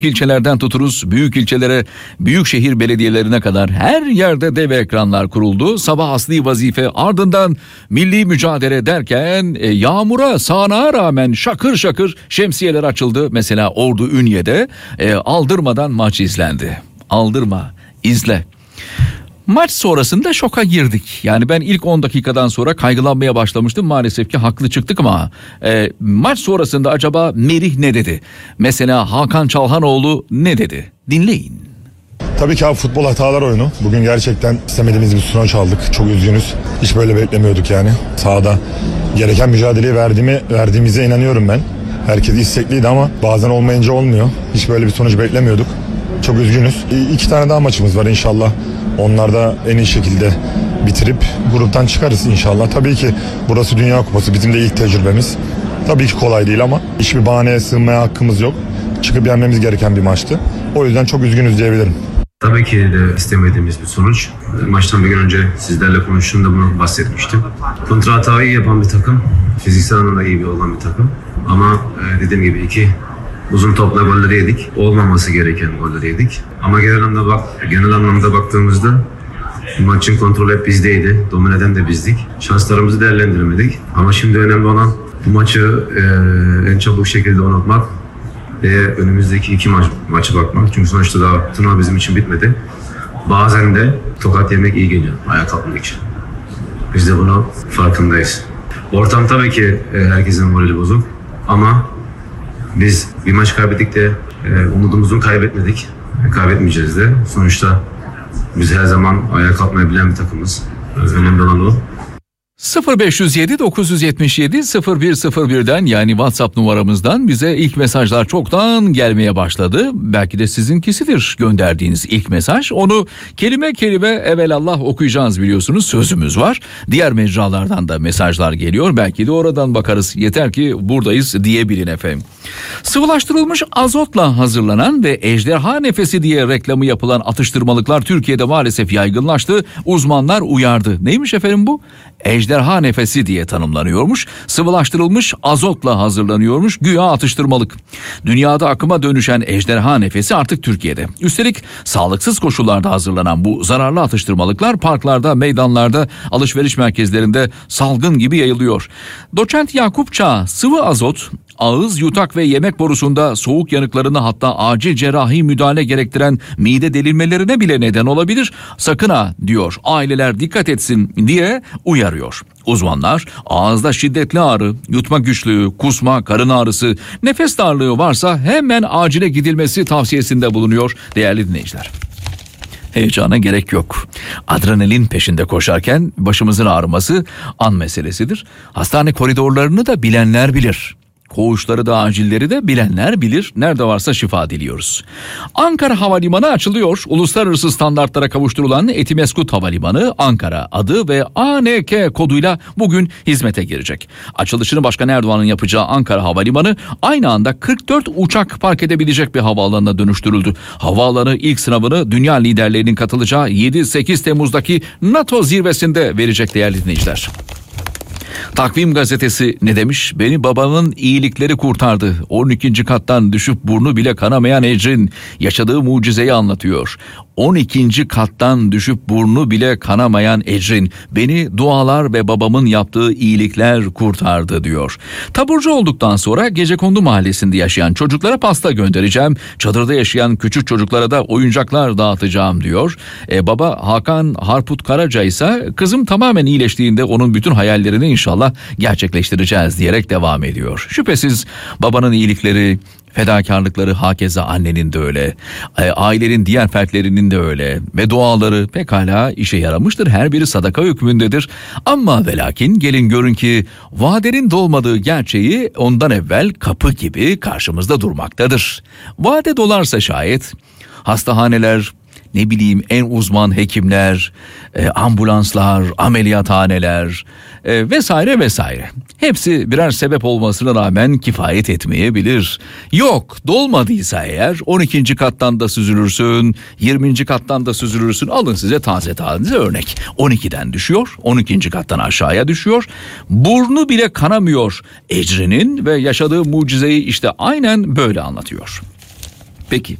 İlçelerden tuturuz büyük ilçelere, büyük şehir belediyelerine kadar her yerde dev ekranlar kuruldu. Sabah asli vazife, ardından milli mücadele derken yağmura, sağanağa rağmen şakır şakır şemsiyeler açıldı. Mesela Ordu Ünye'de aldırmadan maç izlendi. Aldırma, izle. Maç sonrasında şoka girdik. Yani ben ilk 10 dakikadan sonra kaygılanmaya başlamıştım. Maalesef ki haklı çıktık ama maç sonrasında acaba Merih ne dedi? Mesela Hakan Çalhanoğlu ne dedi? Dinleyin. Tabii ki abi, futbol hatalar oyunu. Bugün gerçekten istemediğimiz bir sonuç aldık. Çok üzgünüz. Hiç böyle beklemiyorduk yani. Sahada gereken mücadeleyi verdiğimize inanıyorum ben. Herkes istekliydi ama bazen olmayınca olmuyor. Hiç böyle bir sonuç beklemiyorduk. Çok üzgünüz. 2 tane daha maçımız var inşallah. Onlar da en iyi şekilde bitirip gruptan çıkarız inşallah. Tabii ki burası Dünya Kupası. Bizim de ilk tecrübemiz. Tabii ki kolay değil ama hiçbir bahaneye sığınmaya hakkımız yok. Çıkıp yenmemiz gereken bir maçtı. O yüzden çok üzgünüz diyebilirim. Tabii ki de istemediğimiz bir sonuç. Maçtan bir gün önce sizlerle konuştuğumda bunu bahsetmiştim. Kontra hatayı iyi yapan bir takım. Fiziksel anlamda iyi olan bir takım. Ama dediğim gibi uzun topla golleri yedik. Olmaması gereken golleri yedik. Ama genel anlamda baktığımızda maçın kontrolü hep bizdeydi. Domine eden de bizdik. Şanslarımızı değerlendiremedik. Ama şimdi önemli olan bu maçı en çabuk şekilde unutmak ve önümüzdeki 2 maçı bakmak. Çünkü sonuçta daha turnuva bizim için bitmedi. Bazen de tokat yemek iyi geliyor ayağa kalkmak için. Biz de bunun farkındayız. Ortam tabii ki herkesin morali bozuk. Ama biz bir maç kaybettik de umudumuzu kaybetmedik. Kaybetmeyeceğiz de. Sonuçta biz her zaman ayağa kalkmayı bilen bir takımız. Önemli olan o. 0507 977 0101'den yani WhatsApp numaramızdan bize ilk mesajlar çoktan gelmeye başladı. Belki de sizinkisidir gönderdiğiniz ilk mesaj. Onu kelime kelime evelallah okuyacağız, biliyorsunuz, sözümüz var. Diğer mecralardan da mesajlar geliyor. Belki de oradan bakarız. Yeter ki buradayız diyebilin efendim. Sıvılaştırılmış azotla hazırlanan ve ejderha nefesi diye reklamı yapılan atıştırmalıklar Türkiye'de maalesef yaygınlaştı. Uzmanlar uyardı. Neymiş efendim bu? Ejderha nefesi diye tanımlanıyormuş. Sıvılaştırılmış azotla hazırlanıyormuş güya atıştırmalık. Dünyada akıma dönüşen ejderha nefesi artık Türkiye'de. Üstelik sağlıksız koşullarda hazırlanan bu zararlı atıştırmalıklar parklarda, meydanlarda, alışveriş merkezlerinde salgın gibi yayılıyor. Doçent Yakup Çağ, sıvı azot ağız, yutak ve yemek borusunda soğuk yanıklarını, hatta acil cerrahi müdahale gerektiren mide delinmelerine bile neden olabilir. Sakın ha diyor, aileler dikkat etsin diye uyarıyor. Uzmanlar ağızda şiddetli ağrı, yutma güçlüğü, kusma, karın ağrısı, nefes darlığı varsa hemen acile gidilmesi tavsiyesinde bulunuyor değerli dinleyiciler. Heyecana gerek yok. Adrenalin peşinde koşarken başımızın ağrıması an meselesidir. Hastane koridorlarını da bilenler bilir. Koğuşları da acilleri de bilenler bilir. Nerede varsa şifa diliyoruz. Ankara Havalimanı açılıyor. Uluslararası standartlara kavuşturulan Etimeskut Havalimanı Ankara adı ve ANK koduyla bugün hizmete girecek. Açılışını Başkan Erdoğan'ın yapacağı Ankara Havalimanı aynı anda 44 uçak park edebilecek bir havaalanına dönüştürüldü. Havaalanı ilk sınavını dünya liderlerinin katılacağı 7-8 Temmuz'daki NATO zirvesinde verecek değerli dinleyiciler. Takvim gazetesi ne demiş? Beni babamın iyilikleri kurtardı. 12. kattan düşüp burnu bile kanamayan Ecrin yaşadığı mucizeyi anlatıyor. 12. kattan düşüp burnu bile kanamayan Ecrin beni dualar ve babamın yaptığı iyilikler kurtardı diyor. Taburcu olduktan sonra Gecekondu mahallesinde yaşayan çocuklara pasta göndereceğim. Çadırda yaşayan küçük çocuklara da oyuncaklar dağıtacağım diyor. Baba Hakan Harput Karaca ise kızım tamamen iyileştiğinde onun bütün hayallerini inşallah gerçekleştireceğiz diyerek devam ediyor. Şüphesiz babanın iyilikleri, fedakarlıkları hakeza annenin de öyle, ailenin diğer fertlerinin de öyle ve duaları pekala işe yaramıştır. Her biri sadaka hükmündedir. Ama ve lakin gelin görün ki vadenin dolmadığı gerçeği ondan evvel kapı gibi karşımızda durmaktadır. Vade dolarsa şayet hastahaneler, ne bileyim en uzman hekimler, ambulanslar, ameliyathaneler vesaire vesaire. Hepsi birer sebep olmasına rağmen kifayet etmeyebilir. Yok, dolmadıysa eğer 12. kattan da süzülürsün, 20. kattan da süzülürsün. Alın size taze örnek. 12'den düşüyor, 12. kattan aşağıya düşüyor. Burnu bile kanamıyor Ecrin'in ve yaşadığı mucizeyi işte aynen böyle anlatıyor. Peki.